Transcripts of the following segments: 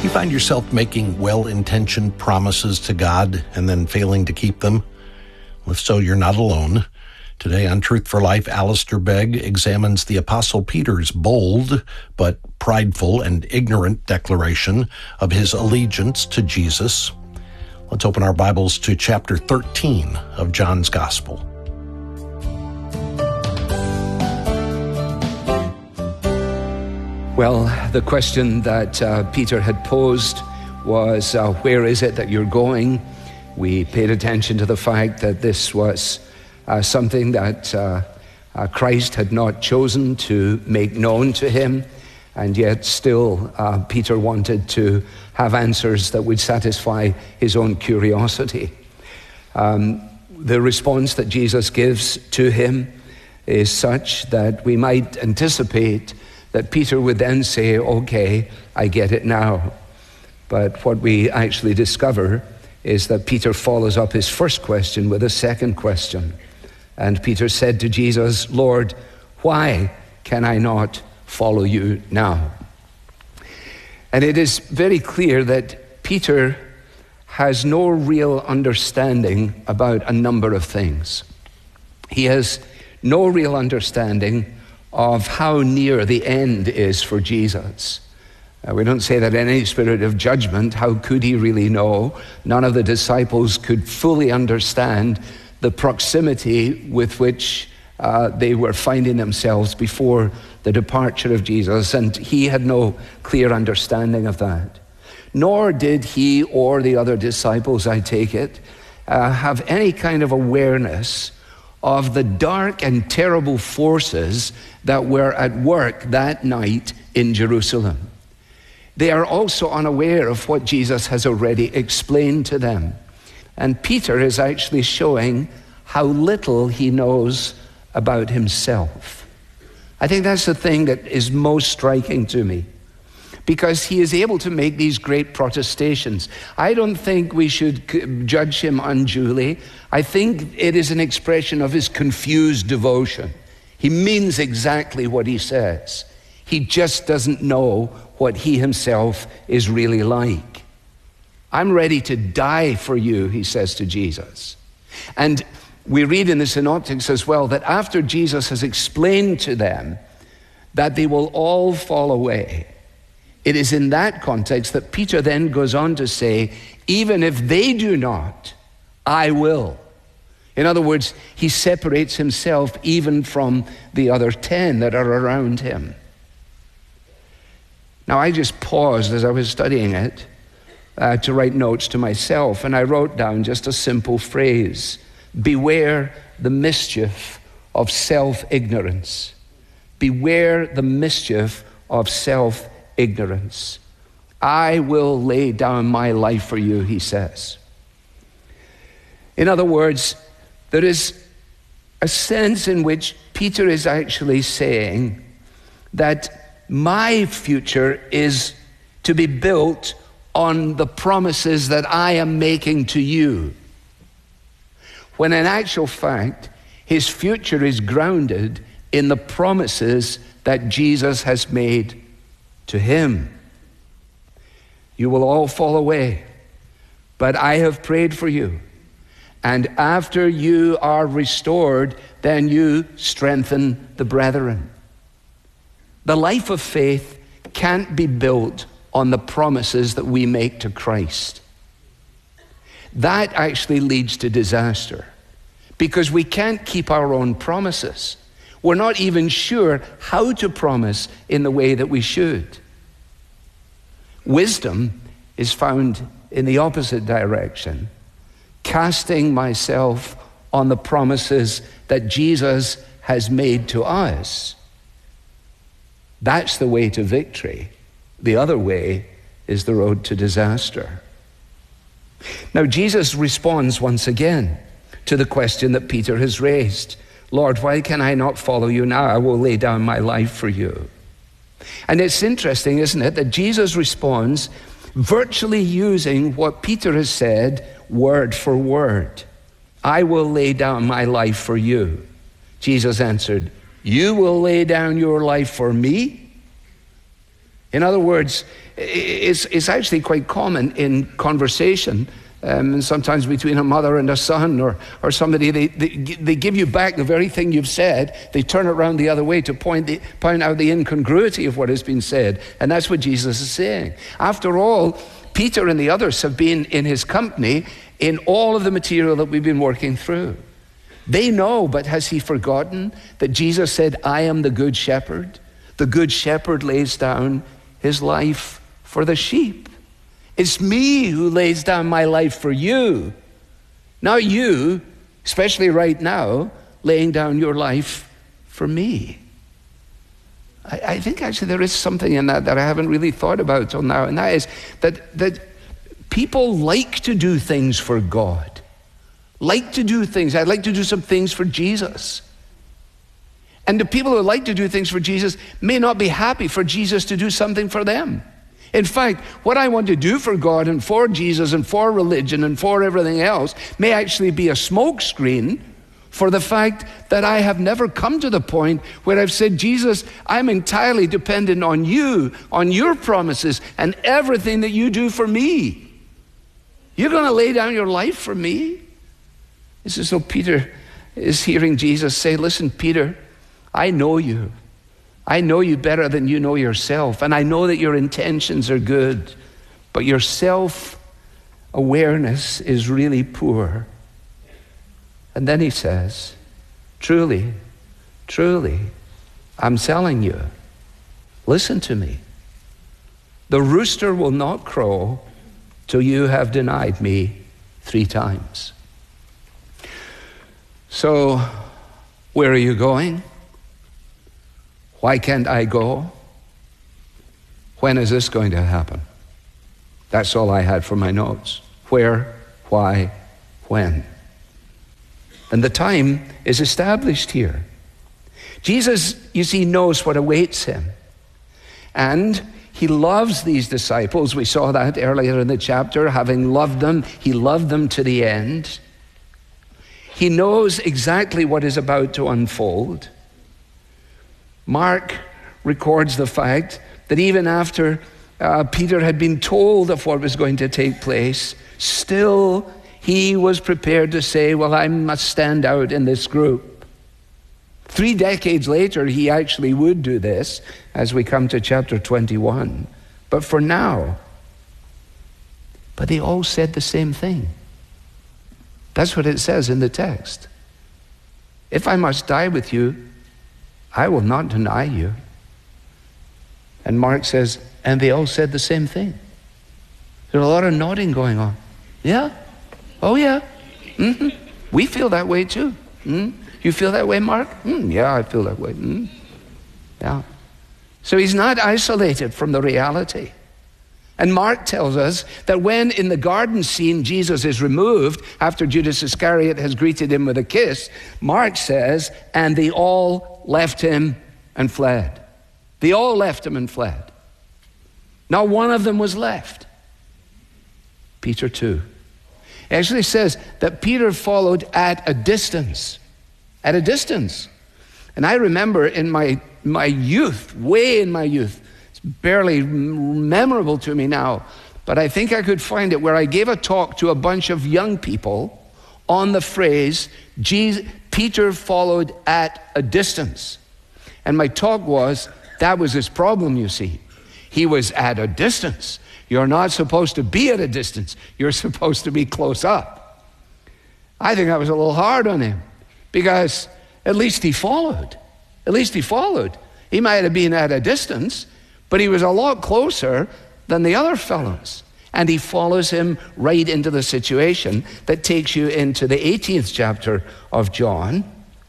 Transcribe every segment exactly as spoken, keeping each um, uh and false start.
You find yourself making well-intentioned promises to God and then failing to keep them? Well, if so, you're not alone. Today on Truth for Life, Alistair Begg examines the Apostle Peter's bold but prideful and ignorant declaration of his allegiance to Jesus. Let's open our Bibles to chapter thirteen of John's Gospel. Well, the question that uh, Peter had posed was, uh, where is it that you're going? We paid attention to the fact that this was uh, something that uh, uh, Christ had not chosen to make known to him, and yet still uh, Peter wanted to have answers that would satisfy his own curiosity. Um, the response that Jesus gives to him is such that we might anticipate that Peter would then say, okay, I get it now. But what we actually discover is that Peter follows up his first question with a second question. And Peter said to Jesus, Lord, why can I not follow you now? And it is very clear that Peter has no real understanding about a number of things. He has no real understanding of how near the end is for Jesus. Uh, we don't say that in any spirit of judgment. How could he really know? None of the disciples could fully understand the proximity with which uh, they were finding themselves before the departure of Jesus, and he had no clear understanding of that. Nor did he or the other disciples, I take it, uh, have any kind of awareness of the dark and terrible forces that were at work that night in Jerusalem. They are also unaware of what Jesus has already explained to them. And Peter is actually showing how little he knows about himself. I think that's the thing that is most striking to me, because he is able to make these great protestations. I don't think we should judge him unduly. I think it is an expression of his confused devotion. He means exactly what he says. He just doesn't know what he himself is really like. I'm ready to die for you, he says to Jesus. And we read in the Synoptics as well that after Jesus has explained to them that they will all fall away, it is in that context that Peter then goes on to say, even if they do not, I will. In other words, he separates himself even from the other ten that are around him. Now, I just paused as I was studying it uh, to write notes to myself, and I wrote down just a simple phrase: beware the mischief of self-ignorance. Beware the mischief of self-ignorance. Ignorance. I will lay down my life for you, he says. In other words, there is a sense in which Peter is actually saying that my future is to be built on the promises that I am making to you, when in actual fact, his future is grounded in the promises that Jesus has made to him. You will all fall away, but I have prayed for you. And after you are restored, then you strengthen the brethren. The life of faith can't be built on the promises that we make to Christ. That actually leads to disaster, because we can't keep our own promises. We're not even sure how to promise in the way that we should. Wisdom is found in the opposite direction, casting myself on the promises that Jesus has made to us. That's the way to victory. The other way is the road to disaster. Now, Jesus responds once again to the question that Peter has raised. Lord, why can I not follow you now? I will lay down my life for you. And it's interesting, isn't it, that Jesus responds virtually using what Peter has said word for word. I will lay down my life for you. Jesus answered, you will lay down your life for me? In other words, it's, it's actually quite common in conversation, um, and sometimes between a mother and a son or, or somebody, they, they, they give you back the very thing you've said. They turn it around the other way to point, the, point out the incongruity of what has been said. And that's what Jesus is saying. After all, Peter and the others have been in his company in all of the material that we've been working through. They know, but has he forgotten that Jesus said, I am the good shepherd? The good shepherd lays down his life for the sheep. It's me who lays down my life for you. Not you, especially right now, laying down your life for me. I, I think actually there is something in that that I haven't really thought about till now, and that is that, that people like to do things for God. Like to do things. I'd like to do some things for Jesus. And the people who like to do things for Jesus may not be happy for Jesus to do something for them. In fact, what I want to do for God and for Jesus and for religion and for everything else may actually be a smokescreen for the fact that I have never come to the point where I've said, Jesus, I'm entirely dependent on you, on your promises and everything that you do for me. You're going to lay down your life for me? It's as though Peter is hearing Jesus say, listen, Peter, I know you. I know you better than you know yourself. And I know that your intentions are good, but your self-awareness is really poor. And then he says, truly, truly, I'm telling you, listen to me. The rooster will not crow till you have denied me three times. So, where are you going? Why can't I go? When is this going to happen? That's all I had for my notes. Where, why, when? And the time is established here. Jesus, you see, knows what awaits him. And he loves these disciples. We saw that earlier in the chapter. Having loved them, he loved them to the end. He knows exactly what is about to unfold. Mark records the fact that even after uh, Peter had been told of what was going to take place, still he was prepared to say, well, I must stand out in this group. Three decades later, he actually would do this as we come to chapter twenty-one. But for now, but they all said the same thing. That's what it says in the text. If I must die with you, I will not deny you. And Mark says, and they all said the same thing. There's a lot of nodding going on. Yeah? Oh, yeah. Mm-hmm. We feel that way too. Mm? You feel that way, Mark? Mm, yeah, I feel that way. Mm. Yeah. So he's not isolated from the reality. And Mark tells us that when in the garden scene Jesus is removed after Judas Iscariot has greeted him with a kiss, Mark says, and they all left him and fled. They all left him and fled. Not one of them was left. Peter too. It actually says that Peter followed at a distance. At a distance. And I remember in my, my youth, way in my youth, barely memorable to me now, but I think I could find it, where I gave a talk to a bunch of young people on the phrase, Jesus, Peter followed at a distance. And my talk was, that was his problem, you see. He was at a distance. You're not supposed to be at a distance. You're supposed to be close up. I think I was a little hard on him, because at least he followed. At least he followed. He might have been at a distance, but he was a lot closer than the other fellows. And he follows him right into the situation that takes you into the eighteenth chapter of John.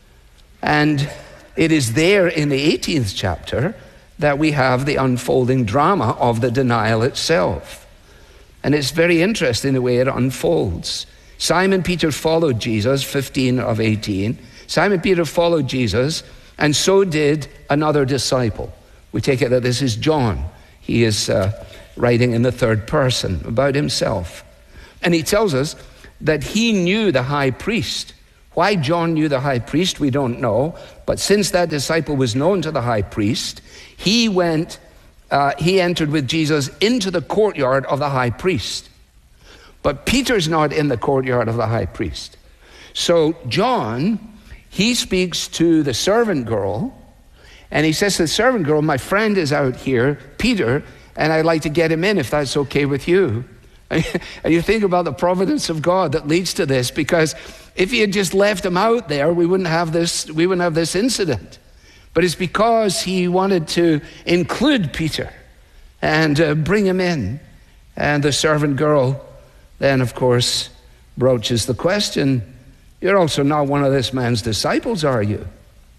And it is there in the eighteenth chapter that we have the unfolding drama of the denial itself. And it's very interesting the way it unfolds. Simon Peter followed Jesus, fifteen of eighteen. Simon Peter followed Jesus, and so did another disciple. We take it that this is John. He is uh, writing in the third person about himself. And he tells us that he knew the high priest. Why John knew the high priest, we don't know. But since that disciple was known to the high priest, he went uh, he entered with Jesus into the courtyard of the high priest. But Peter's not in the courtyard of the high priest. So John, he speaks to the servant girl, and he says to the servant girl, my friend is out here, Peter, and I'd like to get him in if that's okay with you. And you think about the providence of God that leads to this, because if he had just left him out there, we wouldn't have this, we wouldn't have this incident. But it's because he wanted to include Peter and uh, bring him in. And the servant girl then, of course, broaches the question, you're also not one of this man's disciples, are you?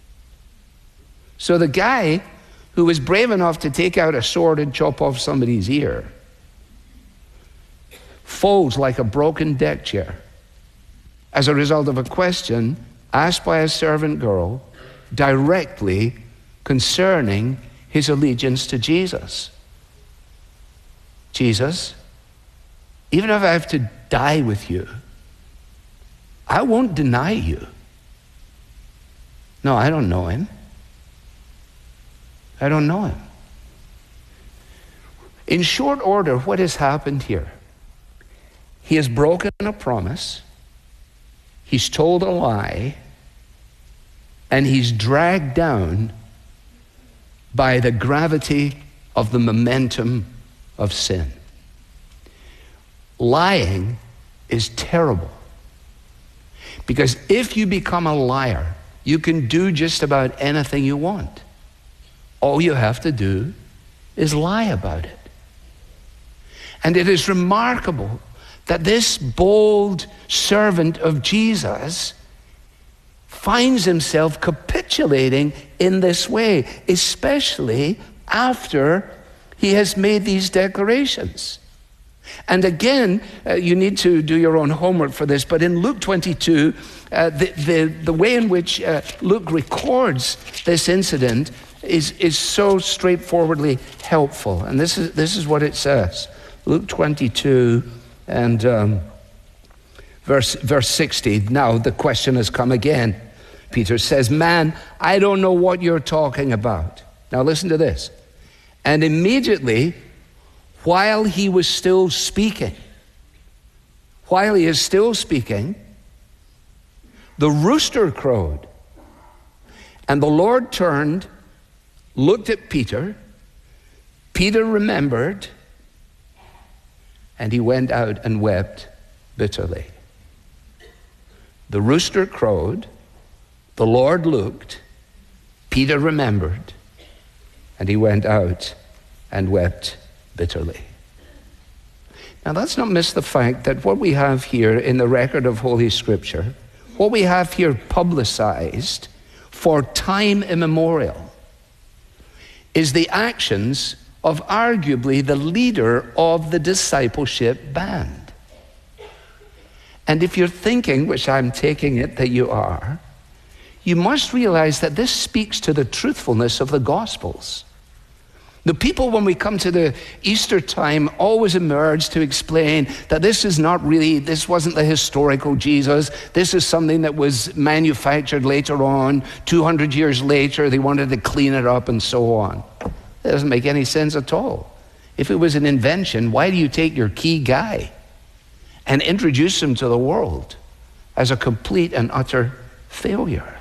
So the guy who was brave enough to take out a sword and chop off somebody's ear folds like a broken deck chair as a result of a question asked by a servant girl directly concerning his allegiance to Jesus. Jesus, even if I have to die with you, I won't deny you. No, I don't know him. I don't know him. In short order, what has happened here? He has broken a promise, he's told a lie, and he's dragged down by the gravity of the momentum of sin. Lying is terrible, because if you become a liar, you can do just about anything you want. All you have to do is lie about it. And it is remarkable that this bold servant of Jesus finds himself capitulating in this way, especially after he has made these declarations. And again, uh, you need to do your own homework for this, but in Luke twenty-two, uh, the, the, the way in which uh, Luke records this incident is, is so straightforwardly helpful. And this is, this is what it says. Luke twenty-two and um, verse, verse sixty. Now the question has come again. Peter says, man, I don't know what you're talking about. Now listen to this. And immediately, while he was still speaking, while he is still speaking, the rooster crowed. And the Lord turned, looked at Peter. Peter remembered, and he went out and wept bitterly. The rooster crowed, the Lord looked, Peter remembered, and he went out and wept bitterly. Now let's not miss the fact that what we have here in the record of Holy Scripture, what we have here publicized for time immemorial, is the actions of arguably the leader of the discipleship band. And if you're thinking, which I'm taking it that you are, you must realize that this speaks to the truthfulness of the Gospels. The people, when we come to the Easter time, always emerge to explain that this is not really, this wasn't the historical Jesus. This is something that was manufactured later on, two hundred years later. They wanted to clean it up and so on. That doesn't make any sense at all. If it was an invention, why do you take your key guy and introduce him to the world as a complete and utter failure?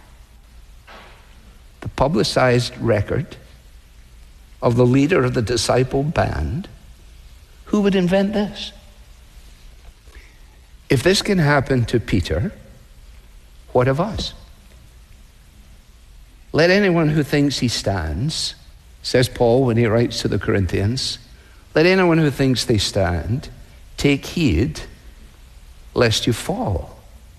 The publicized record of the leader of the disciple band, who would invent this? If this can happen to Peter, what of us? Let anyone who thinks he stands, says Paul when he writes to the Corinthians, let anyone who thinks they stand take heed lest you fall.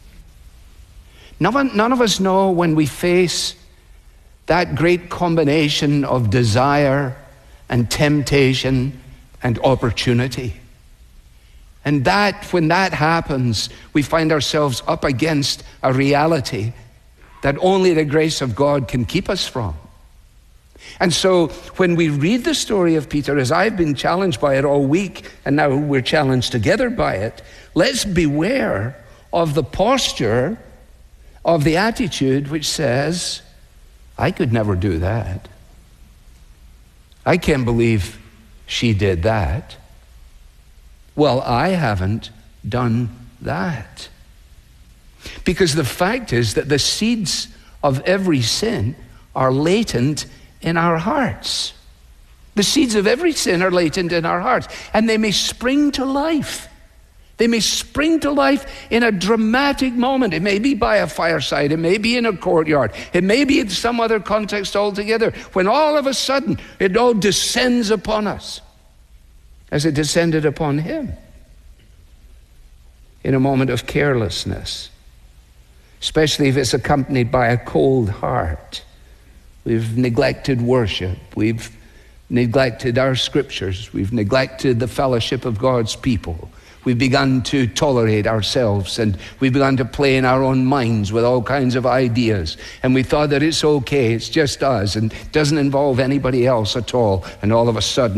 None, none of us know when we face that great combination of desire and temptation and opportunity. And that, when that happens, we find ourselves up against a reality that only the grace of God can keep us from. And so when we read the story of Peter, as I've been challenged by it all week, and now we're challenged together by it, let's beware of the posture, of the attitude which says, I could never do that. I can't believe she did that. Well, I haven't done that. Because the fact is that the seeds of every sin are latent in our hearts. The seeds of every sin are latent in our hearts, and they may spring to life. They may spring to life in a dramatic moment. It may be by a fireside. It may be in a courtyard. It may be in some other context altogether, when all of a sudden it all descends upon us as it descended upon him in a moment of carelessness, especially if it's accompanied by a cold heart. We've neglected worship. We've neglected our scriptures. We've neglected the fellowship of God's people. We've begun to tolerate ourselves, and we've begun to play in our own minds with all kinds of ideas. And we thought that it's okay, it's just us, and doesn't involve anybody else at all. And all of a sudden,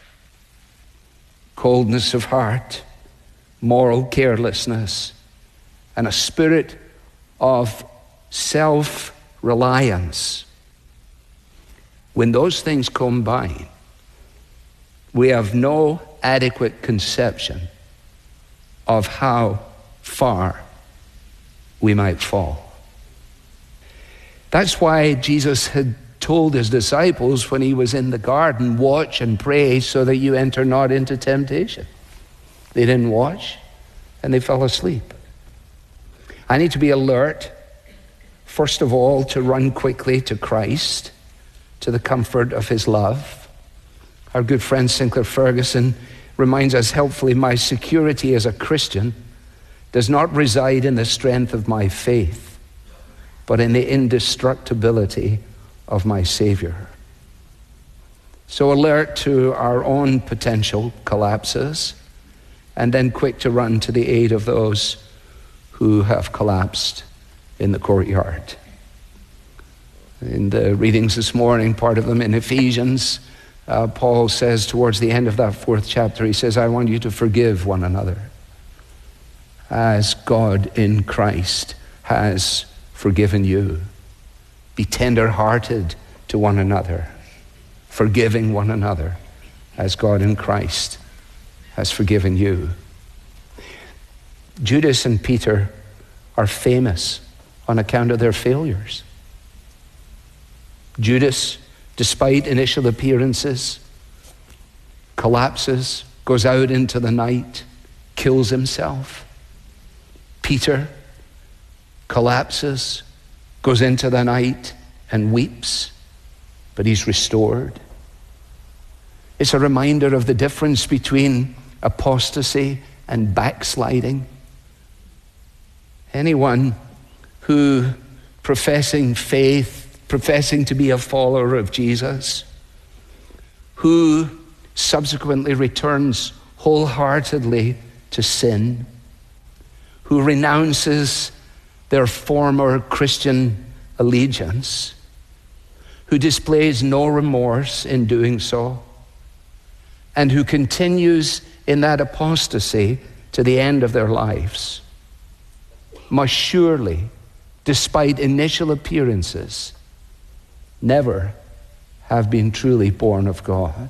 coldness of heart, moral carelessness, and a spirit of self-reliance. When those things combine, we have no adequate conception of how far we might fall. That's why Jesus had told his disciples when he was in the garden, watch and pray so that you enter not into temptation. They didn't watch, and they fell asleep. I need to be alert, first of all, to run quickly to Christ, to the comfort of his love. Our good friend Sinclair Ferguson reminds us helpfully, my security as a Christian does not reside in the strength of my faith, but in the indestructibility of my Savior. So alert to our own potential collapses, and then quick to run to the aid of those who have collapsed in the courtyard. In the readings this morning, part of them in Ephesians, Uh, Paul says towards the end of that fourth chapter, he says, I want you to forgive one another as God in Christ has forgiven you. Be tender-hearted to one another, forgiving one another as God in Christ has forgiven you. Judas and Peter are famous on account of their failures. Judas, despite initial appearances, collapses, goes out into the night, kills himself. Peter collapses, goes into the night and weeps, but he's restored. It's a reminder of the difference between apostasy and backsliding. Anyone who, professing faith, professing to be a follower of Jesus, who subsequently returns wholeheartedly to sin, who renounces their former Christian allegiance, who displays no remorse in doing so, and who continues in that apostasy to the end of their lives, must surely, despite initial appearances, never have been truly born of God.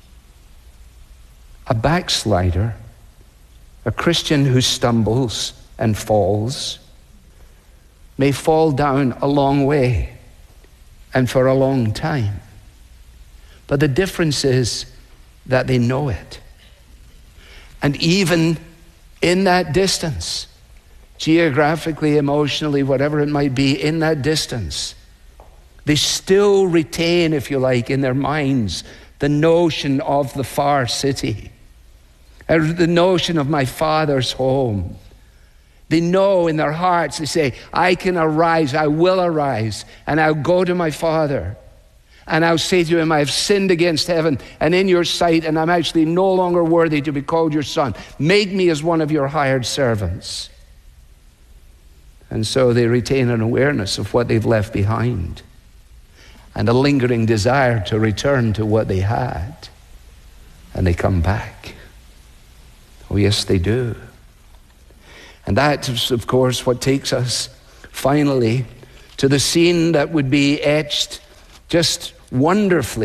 A backslider, a Christian who stumbles and falls, may fall down a long way and for a long time. But the difference is that they know it. And even in that distance, geographically, emotionally, whatever it might be, in that distance, they still retain, if you like, in their minds, the notion of the far city, or the notion of my Father's home. They know in their hearts, they say, I can arise, I will arise, and I'll go to my Father, and I'll say to him, I have sinned against heaven and in your sight, and I'm actually no longer worthy to be called your son. Make me as one of your hired servants. And so they retain an awareness of what they've left behind, and a lingering desire to return to what they had. And they come back. Oh, yes, they do. And that is, of course, what takes us finally to the scene that would be etched just wonderfully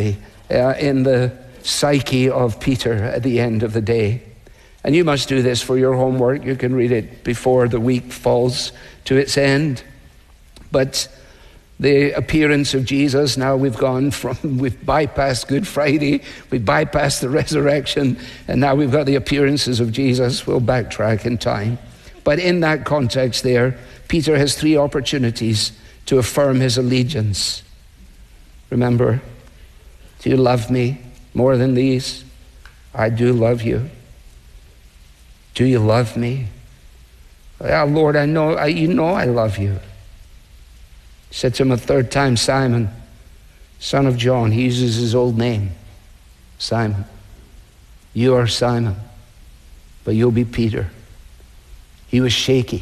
uh, in the psyche of Peter at the end of the day. And you must do this for your homework. You can read it before the week falls to its end. But the appearance of Jesus, now we've gone from, we've bypassed Good Friday, we've bypassed the resurrection, and now we've got the appearances of Jesus. We'll backtrack in time. But in that context there, Peter has three opportunities to affirm his allegiance. Remember, do you love me more than these? I do love you. Do you love me? Oh, Lord, I know, I, you know I love you. He said to him a third time, Simon, son of John. He uses his old name, Simon. You are Simon, but you'll be Peter. He was shaky.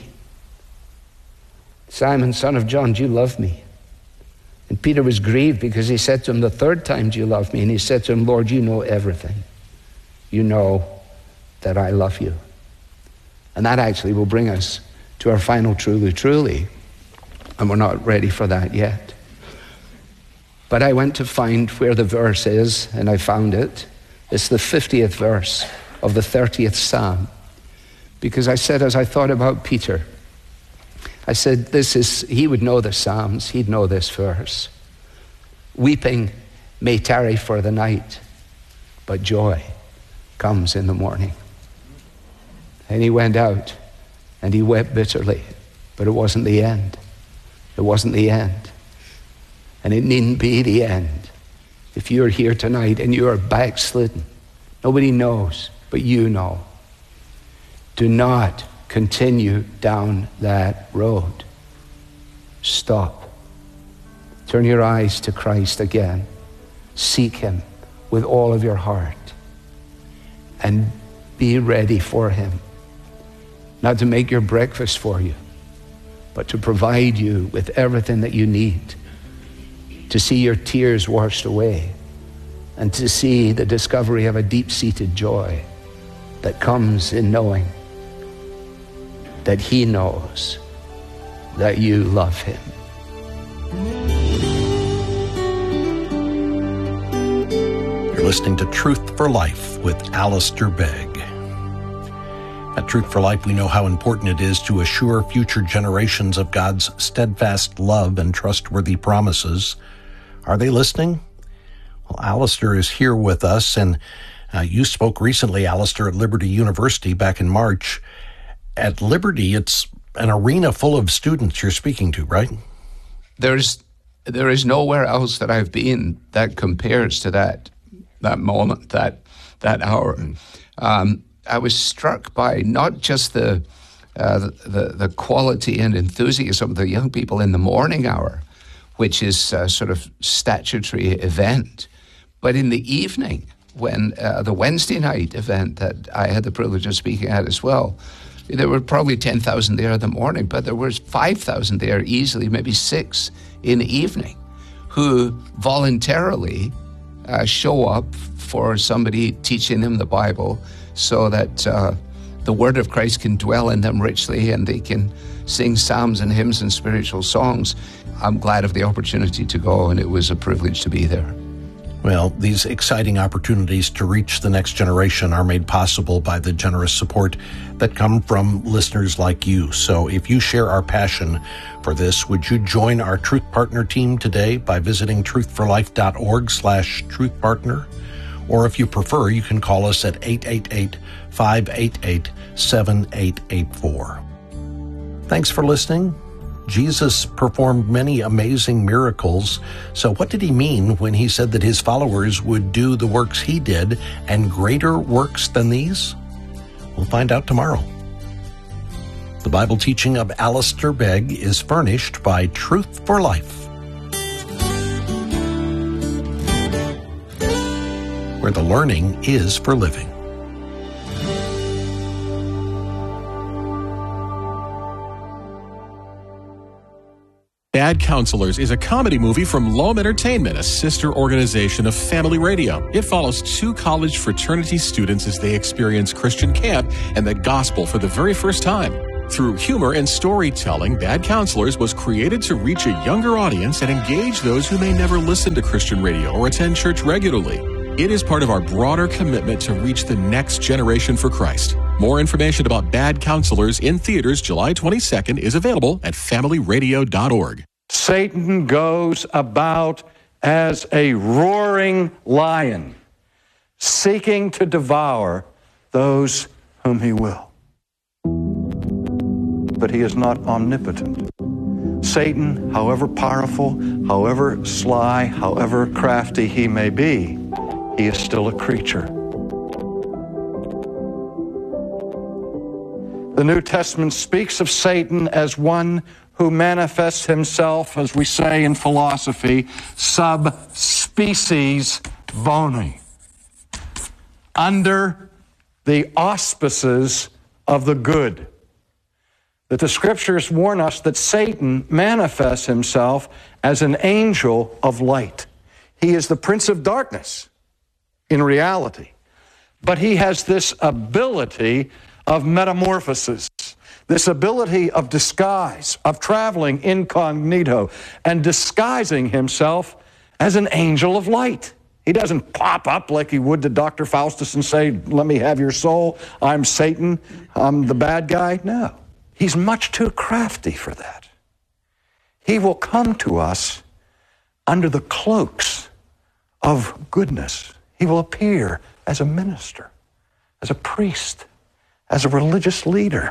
Simon, son of John, do you love me? And Peter was grieved because he said to him the third time, do you love me? And he said to him, Lord, you know everything. You know that I love you. And that actually will bring us to our final truly, truly. And we're not ready for that yet. But I went to find where the verse is, and I found it. It's the fiftieth verse of the thirtieth Psalm. Because I said, as I thought about Peter, I said, this is, he would know the Psalms, he'd know this verse. Weeping may tarry for the night, but joy comes in the morning. And he went out and he wept bitterly, but it wasn't the end. It wasn't the end. And it needn't be the end. If you're here tonight and you are backslidden, nobody knows, but you know. Do not continue down that road. Stop. Turn your eyes to Christ again. Seek him with all of your heart. And be ready for him. Not to make your breakfast for you, but to provide you with everything that you need. To see your tears washed away. And to see the discovery of a deep-seated joy that comes in knowing that he knows that you love him. You're listening to Truth for Life with Alistair Begg. At Truth for Life, we know how important it is to assure future generations of God's steadfast love and trustworthy promises. Are they listening? Well, Alistair is here with us, and uh, you spoke recently, Alistair, at Liberty University back in March. At Liberty, it's an arena full of students you're speaking to, right? There's, there is nowhere else that I've been that compares to that, that moment, that, that hour. Um, I was struck by not just the, uh, the, the quality and enthusiasm of the young people in the morning hour, which is a sort of statutory event, but in the evening, when uh, the Wednesday night event that I had the privilege of speaking at as well, there were probably ten thousand there in the morning, but there was five thousand there easily, maybe six in the evening, who voluntarily uh, show up for somebody teaching them the Bible so that uh, the word of Christ can dwell in them richly and they can sing psalms and hymns and spiritual songs. I'm glad of the opportunity to go, and it was a privilege to be there. Well, these exciting opportunities to reach the next generation are made possible by the generous support that come from listeners like you. So if you share our passion for this, would you join our Truth Partner team today by visiting truthforlife.org slash truthpartner? Or if you prefer, you can call us at eight eight eight, five eight eight, seven eight eight four. Thanks for listening. Jesus performed many amazing miracles. So what did he mean when he said that his followers would do the works he did and greater works than these? We'll find out tomorrow. The Bible teaching of Alistair Begg is furnished by Truth for Life, where the learning is for living. Bad Counselors is a comedy movie from Loam Entertainment, a sister organization of Family Radio. It follows two college fraternity students as they experience Christian camp and the gospel for the very first time. Through humor and storytelling, Bad Counselors was created to reach a younger audience and engage those who may never listen to Christian radio or attend church regularly. It is part of our broader commitment to reach the next generation for Christ. More information about Bad Counselors in theaters July twenty-second is available at family radio dot org. Satan goes about as a roaring lion, seeking to devour those whom he will. But he is not omnipotent. Satan, however powerful, however sly, however crafty he may be, he is still a creature. The New Testament speaks of Satan as one who manifests himself, as we say in philosophy, sub species boni, under the auspices of the good. That the Scriptures warn us that Satan manifests himself as an angel of light. He is the prince of darkness in reality, but he has this ability of metamorphosis, this ability of disguise, of traveling incognito and disguising himself as an angel of light. He doesn't pop up like he would to Doctor Faustus and say, "Let me have your soul, I'm Satan, I'm the bad guy." No, he's much too crafty for that. He will come to us under the cloaks of goodness. He will appear as a minister, as a priest, as a religious leader.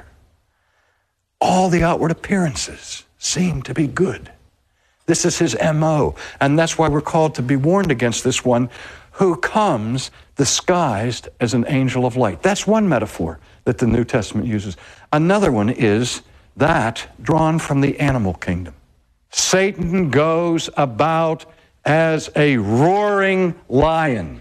All the outward appearances seem to be good. This is his M O, and that's why we're called to be warned against this one who comes disguised as an angel of light. That's one metaphor that the New Testament uses. Another one is that drawn from the animal kingdom. Satan goes about as a roaring lion,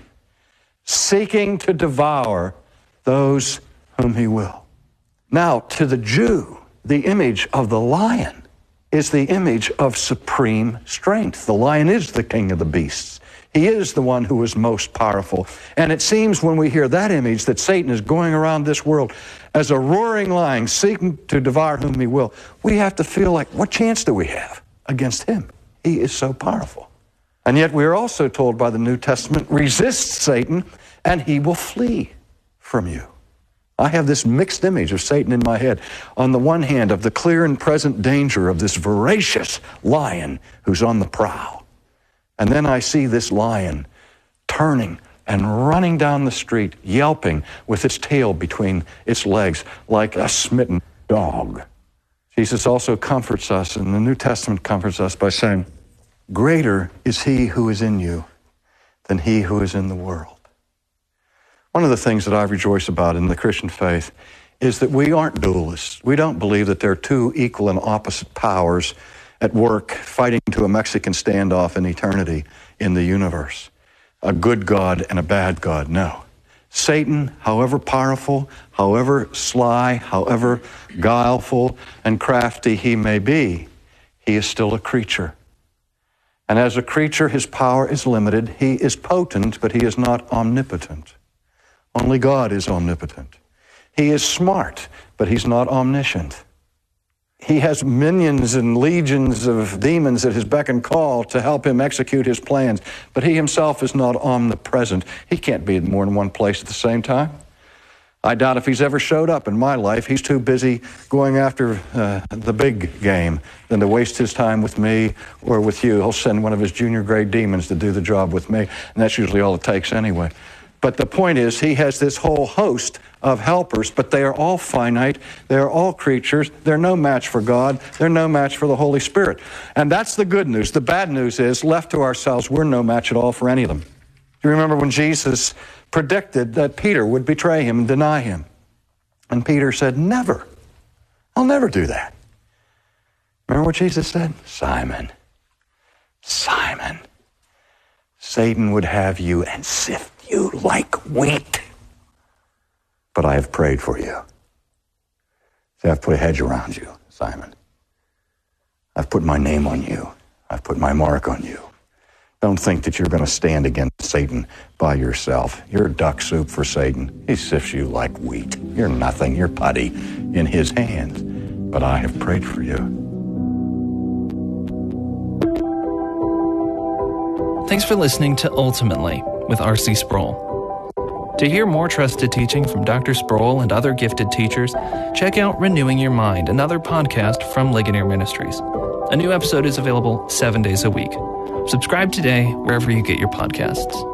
seeking to devour those whom he will. Now, to the Jew, the image of the lion is the image of supreme strength. The lion is the king of the beasts. He is the one who is most powerful. And it seems when we hear that image that Satan is going around this world as a roaring lion seeking to devour whom he will, we have to feel like, what chance do we have against him? He is so powerful. And yet we are also told by the New Testament, resist Satan and he will flee from you. I have this mixed image of Satan in my head. On the one hand, of the clear and present danger of this voracious lion who's on the prowl. And then I see this lion turning and running down the street, yelping with its tail between its legs like a smitten dog. Jesus also comforts us, and the New Testament comforts us by saying, greater is he who is in you than he who is in the world. One of the things that I rejoice about in the Christian faith is that we aren't dualists. We don't believe that there are two equal and opposite powers at work fighting to a Mexican standoff in eternity in the universe. A good God and a bad God. No. Satan, however powerful, however sly, however guileful and crafty he may be, he is still a creature. And as a creature, his power is limited. He is potent, but he is not omnipotent. Only God is omnipotent. He is smart, but he's not omniscient. He has minions and legions of demons at his beck and call to help him execute his plans, but he himself is not omnipresent. He can't be in more than one place at the same time. I doubt if he's ever showed up in my life. He's too busy going after uh, the big game than to waste his time with me or with you. He'll send one of his junior grade demons to do the job with me, and that's usually all it takes anyway. But the point is, he has this whole host of helpers, but they are all finite. They are all creatures. They're no match for God. They're no match for the Holy Spirit. And that's the good news. The bad news is, left to ourselves, we're no match at all for any of them. Do you remember when Jesus predicted that Peter would betray him and deny him? And Peter said, never. I'll never do that. Remember what Jesus said? Simon, Simon, Satan would have you and sift you like wheat, but I have prayed for you. See, I've put a hedge around you, Simon. I've put my name on you. I've put my mark on you. Don't think that you're going to stand against Satan by yourself. You're duck soup for Satan. He sifts you like wheat. You're nothing. You're putty in his hands. but I have prayed for you. Thanks for listening to Ultimately with R C Sproul. To hear more trusted teaching from Doctor Sproul and other gifted teachers, check out Renewing Your Mind, another podcast from Ligonier Ministries. A new episode is available seven days a week. Subscribe today wherever you get your podcasts.